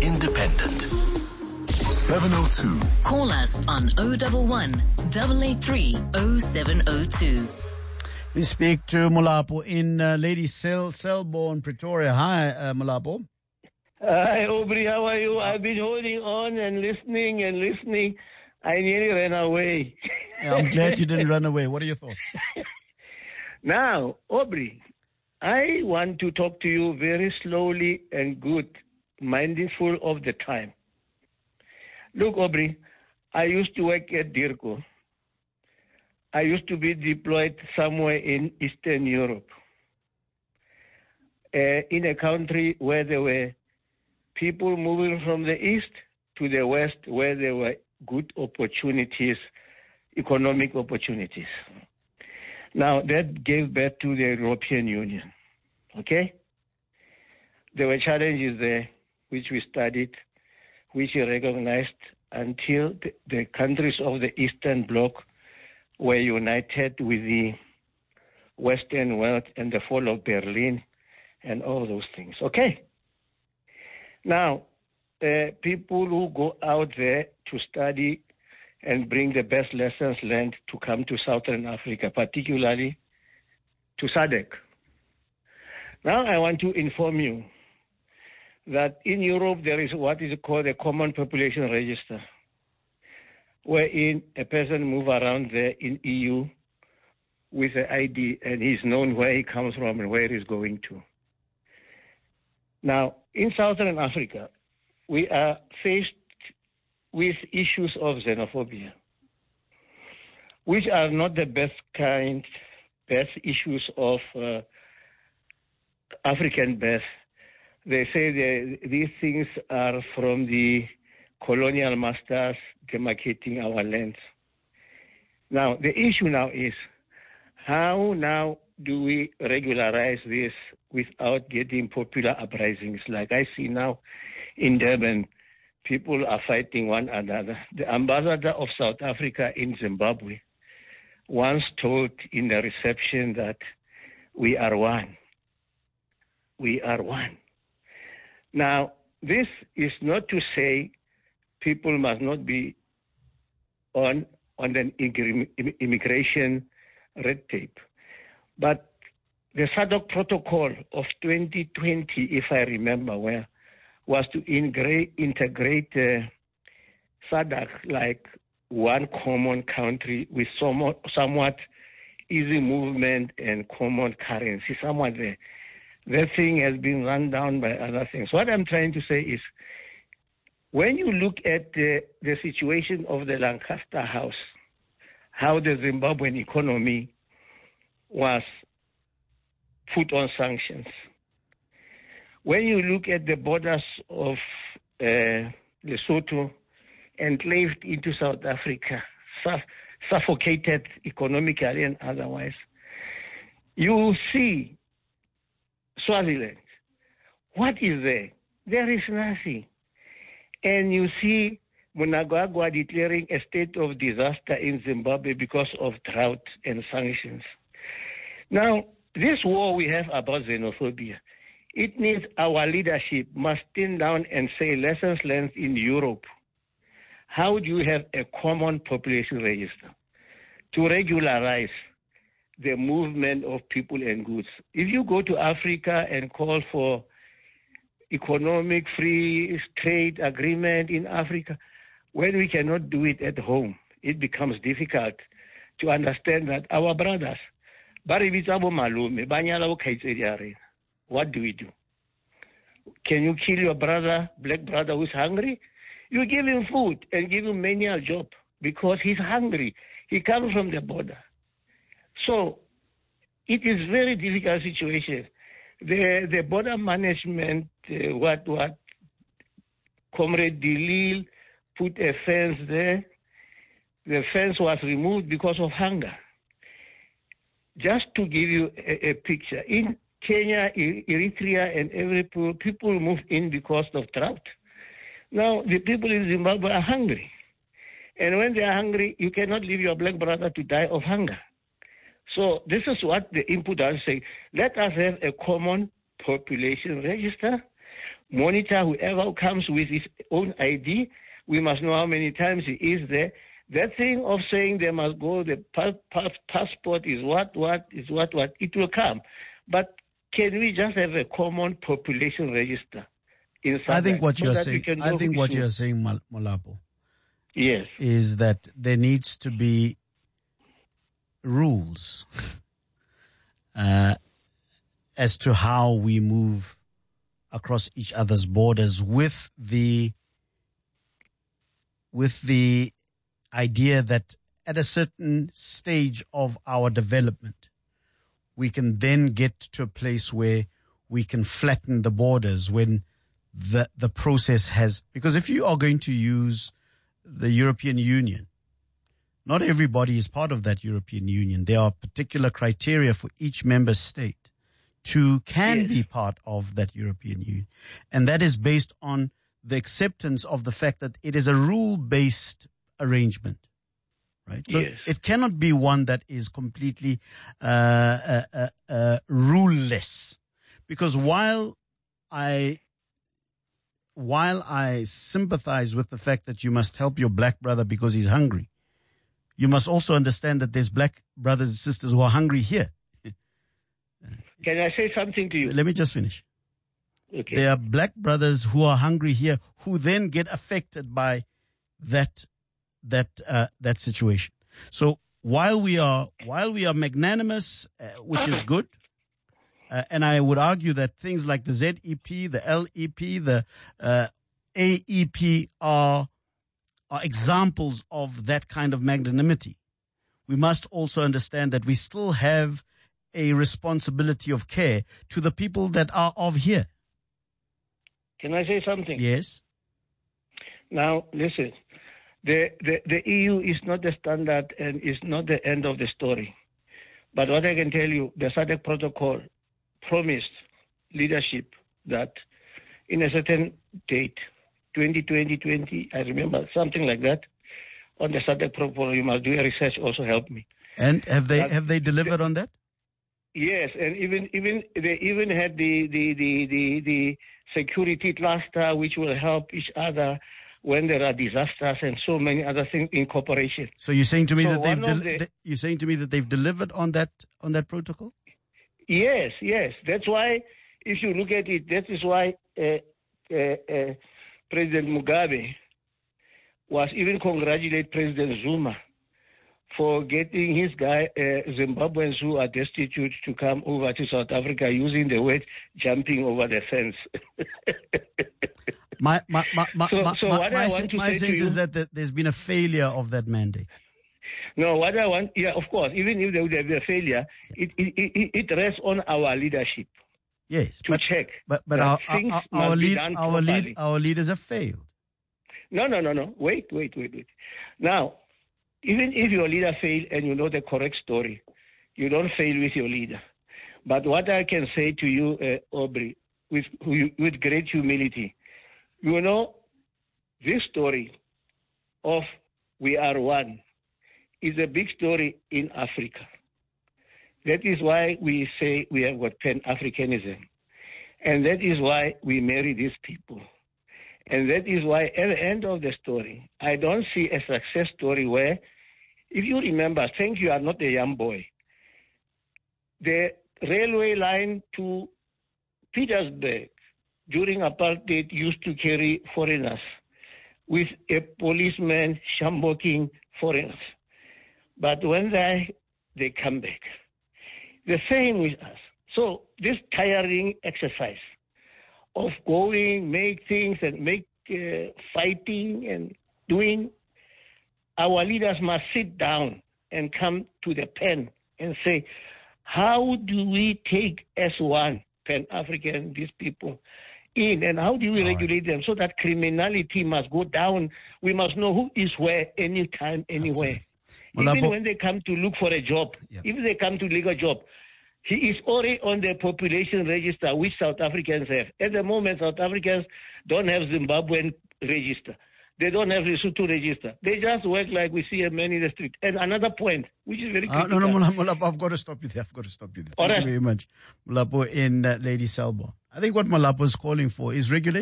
independent. 702. Call us on 011 883 0702. We speak to Molapo in Lady Selborne, Pretoria. Hi, Molapo. Hi, Aubrey. How are you? I've been holding on and listening. I nearly ran away. Yeah, I'm glad you didn't run away. What are your thoughts? Now, Aubrey, I want to talk to you very slowly and good, mindful of the time. Look, Aubrey, I used to work at DIRCO. I used to be deployed somewhere in Eastern Europe, in a country where there were people moving from the east to the west, where there were good opportunities, economic opportunities. Now, that gave birth to the European Union, okay? There were challenges there, which we studied, which we recognized until the countries of the Eastern Bloc were united with the Western world and the fall of Berlin and all those things, okay? Now, people who go out there to study and bring the best lessons learned to come to Southern Africa, particularly to SADC. Now, I want to inform you that in Europe there is what is called a common population register, wherein a person moves around there in EU with an ID and he's known where he comes from and where he's going to. Now, in Southern Africa, we are faced with issues of xenophobia, which are not the best issues of African birth. They say these things are from the colonial masters demarcating our lands. Now, the issue now is, how now do we regularize this without getting popular uprisings? Like I see now in Durban, people are fighting one another. The ambassador of South Africa in Zimbabwe once told in the reception that we are one. We are one. Now, this is not to say people must not be on an immigration red tape. But the SADC protocol of 2020, if I remember well, was to integrate SADC like one common country with somewhat easy movement and common currency, somewhat there. That thing has been run down by other things. What I'm trying to say is, when you look at the situation of the Lancaster House, how the Zimbabwean economy was put on sanctions. When you look at the borders of Lesotho, enclaved into South Africa, suffocated economically and otherwise, you see Swaziland. What is there? There is nothing. And you see Mnangagwa declaring a state of disaster in Zimbabwe because of drought and sanctions. Now, this war we have about xenophobia, it means our leadership must stand down and say, lessons learned in Europe. How do you have a common population register to regularize the movement of people and goods? If you go to Africa and call for economic free trade agreement in Africa, when we cannot do it at home, it becomes difficult to understand that our brothers, what do we do? Can you kill your brother, black brother who's hungry? You give him food and give him manual job because he's hungry. He comes from the border. So it is very difficult situation. The border management, what Comrade Delil put a fence there. The fence was removed because of hunger. Just to give you a picture, in Kenya, Eritrea, and every people move in because of drought. Now, the people in Zimbabwe are hungry. And when they are hungry, you cannot leave your black brother to die of hunger. So this is what the input are saying. Let us have a common population register monitor whoever comes with his own ID. We must know how many times he is there. That thing of saying they must go, the passport is what, it will come. But can we just have a common population register? I think what you're saying, Molapo, yes, is that there needs to be rules as to how we move across each other's borders with the idea that at a certain stage of our development, we can then get to a place where we can flatten the borders when the process has, because if you are going to use the European Union, not everybody is part of that European Union. There are particular criteria for each member state to be part of that European Union. And that is based on the acceptance of the fact that it is a rule-based arrangement, right? So it cannot be one that is completely ruleless. Because while I sympathize with the fact that you must help your black brother because he's hungry, you must also understand that there's black brothers and sisters who are hungry here. Can I say something to you? Let me just finish. Okay. There are black brothers who are hungry here who then get affected by that situation. So while we are magnanimous, which is good, and I would argue that things like the ZEP, the LEP, the AEP are examples of that kind of magnanimity. We must also understand that we still have a responsibility of care to the people that are of here. Can I say something? Yes. Now, listen, the EU is not the standard and is not the end of the story. But what I can tell you, the SADC protocol promised leadership that in a certain date, 2020, I remember, something like that, on the SADC protocol, you must do a research, also help me. And have they delivered on that? Yes, and they even had the security cluster which will help each other when there are disasters and so many other things in cooperation. So you're saying to me that they've delivered on that protocol? Yes. That's why, if you look at it, that is why President Mugabe was even congratulate President Zuma for getting his guy, Zimbabweans who are destitute, to come over to South Africa using the word jumping over the fence. My sense is that there's been a failure of that mandate. No, what I want, of course, even if there would have been a failure, it rests on our leadership. Yes, check. But our leaders have failed. No. Wait. Now, even if your leader failed and you know the correct story, you don't fail with your leader. But what I can say to you, Aubrey, with great humility, you know, this story of we are one is a big story in Africa. That is why we say we have got Pan-Africanism. And that is why we marry these people. And that is why at the end of the story, I don't see a success story where, if you remember, thank you are not a young boy, the railway line to Petersburg during apartheid used to carry foreigners with a policeman shamboking foreigners. But when they come back, the same with us. So this tiring exercise of going, make things and make fighting and doing, our leaders must sit down and come to the pen and say, how do we take as one Pan-African, these people, in, and how do we regulate them so that criminality must go down? We must know who is where, anytime, anywhere. Even when they come to look for a job, if they come to legal job, he is already on the population register, which South Africans have. At the moment, South Africans don't have Zimbabwean register. They don't have Lesotho register. They just work like we see a man in the street. And another point, which is very critical. No, Molapo, I've got to stop you there. Thank you very much. Molapo in Lady Selborne. I think what Molapo is calling for is regulation.